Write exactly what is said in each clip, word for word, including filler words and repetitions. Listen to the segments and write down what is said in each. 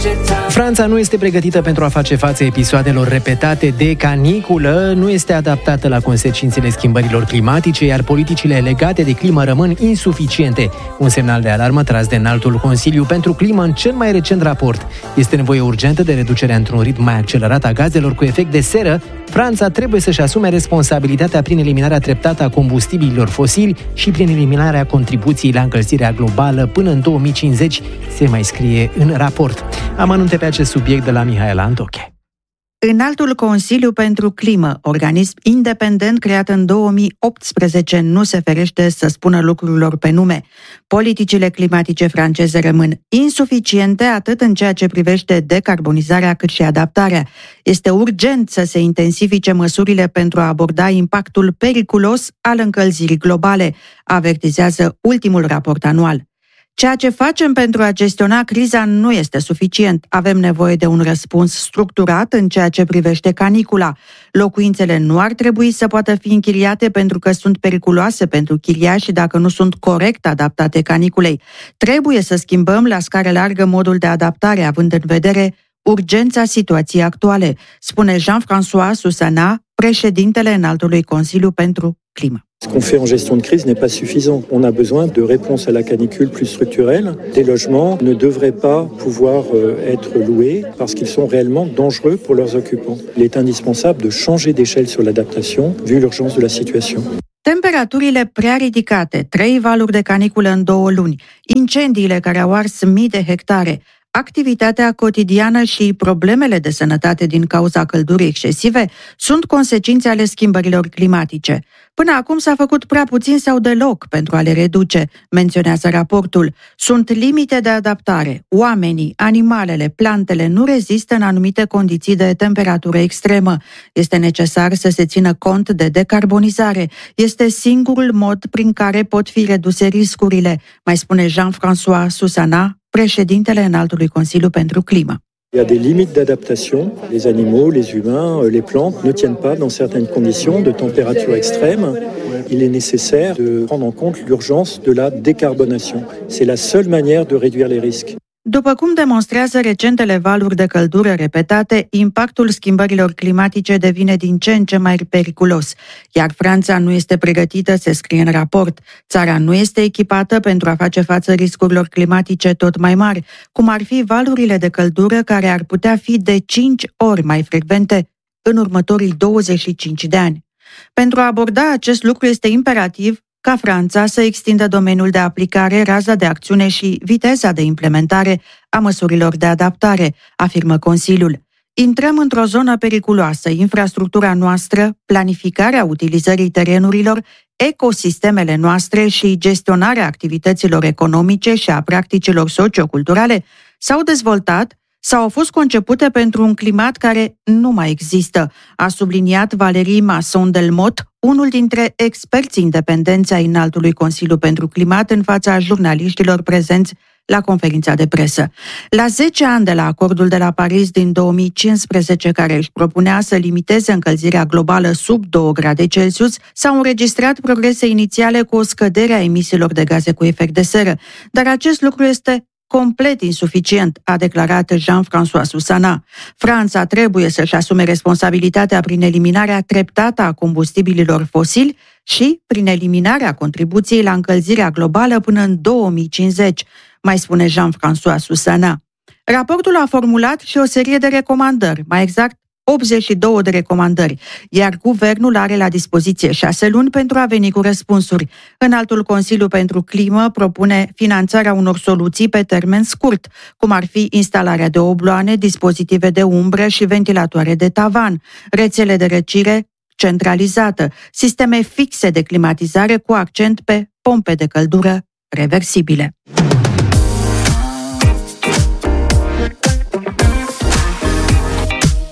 Franța nu este pregătită pentru a face față episoadelor repetate de caniculă, nu este adaptată la consecințele schimbărilor climatice, iar politicile legate de climă rămân insuficiente. Un semnal de alarmă tras de Înaltul Consiliu pentru Climă în cel mai recent raport. Este nevoie urgentă de reducerea într-un ritm mai accelerat a gazelor cu efect de seră. Franța trebuie să-și asume responsabilitatea prin eliminarea treptată a combustibililor fosili și prin eliminarea contribuției la încălzirea globală până în două mii cincizeci, se mai scrie în raport. Amănunte pe acest subiect de la Mihaela Antoche. Înaltul Consiliu pentru Climă, organism independent creat în două mii optsprezece, nu se ferește să spună lucrurilor pe nume. Politicile climatice franceze rămân insuficiente atât în ceea ce privește decarbonizarea cât și adaptarea. Este urgent să se intensifice măsurile pentru a aborda impactul periculos al încălzirii globale, avertizează ultimul raport anual. Ceea ce facem pentru a gestiona criza nu este suficient. Avem nevoie de un răspuns structurat în ceea ce privește canicula. Locuințele nu ar trebui să poată fi închiriate pentru că sunt periculoase pentru chiriași dacă nu sunt corect adaptate caniculei. Trebuie să schimbăm la scară largă modul de adaptare, având în vedere urgența situației actuale, spune Jean-François Susana, președintele Înaltului Consiliu pentru Climă. Ce qu'on fait en gestion de crise n'est pas suffisant. On a besoin de réponses à la canicule plus structurelles. Des logements ne devraient pas pouvoir être loués parce qu'ils sont réellement dangereux pour leurs occupants. Il est indispensable de changer d'échelle sur l'adaptation vu l'urgence de la situation. Temperaturile prea ridicate, trei valuri de caniculă în două luni, incendiile care au ars mii de hectare, activitatea cotidiană și problemele de sănătate din cauza căldurii excesive sunt consecințe ale schimbărilor climatice. Până acum s-a făcut prea puțin sau deloc pentru a le reduce, menționează raportul. Sunt limite de adaptare. Oamenii, animalele, plantele nu rezistă în anumite condiții de temperatură extremă. Este necesar să se țină cont de decarbonizare. Este singurul mod prin care pot fi reduse riscurile, mai spune Jean-François Susana, președintele Înaltului Consiliu pentru Climă. Il y a des limites d'adaptation. Les animaux, les humains, les plantes ne tiennent pas dans certaines conditions de température extrême. Il est nécessaire de prendre en compte l'urgence de la décarbonation. C'est la seule manière de réduire les risques. După cum demonstrează recentele valuri de căldură repetate, impactul schimbărilor climatice devine din ce în ce mai periculos, iar Franța nu este pregătită, se scrie în raport. Țara nu este echipată pentru a face față riscurilor climatice tot mai mari, cum ar fi valurile de căldură care ar putea fi de cinci ori mai frecvente în următorii douăzeci și cinci de ani. Pentru a aborda acest lucru este imperativ ca Franța să extindă domeniul de aplicare, raza de acțiune și viteza de implementare a măsurilor de adaptare, afirmă Consiliul. Intrăm într-o zonă periculoasă, infrastructura noastră, planificarea utilizării terenurilor, ecosistemele noastre și gestionarea activităților economice și a practicilor socioculturale s-au dezvoltat sau au fost concepute pentru un climat care nu mai există, a subliniat Valérie Masson-Delmotte, unul dintre experții independenți ai Înaltului Consiliu pentru Climat, în fața jurnaliștilor prezenți la conferința de presă. La zece ani de la acordul de la Paris din două mii cincisprezece, care își propunea să limiteze încălzirea globală sub două grade Celsius, s-au înregistrat progrese inițiale cu o scădere a emisiilor de gaze cu efect de seră, dar acest lucru este complet insuficient, a declarat Jean-François Susana. Franța trebuie să-și asume responsabilitatea prin eliminarea treptată a combustibililor fosili și prin eliminarea contribuției la încălzirea globală până în două mii cincizeci, mai spune Jean-François Susana. Raportul a formulat și o serie de recomandări, mai exact optzeci și două de recomandări, iar guvernul are la dispoziție șase luni pentru a veni cu răspunsuri. Înaltul Consiliu pentru Climă propune finanțarea unor soluții pe termen scurt, cum ar fi instalarea de obloane, dispozitive de umbră și ventilatoare de tavan, rețele de răcire centralizată, sisteme fixe de climatizare cu accent pe pompe de căldură reversibile.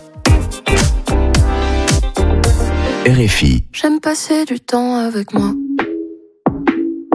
R F I. J'aime passer du temps avec moi.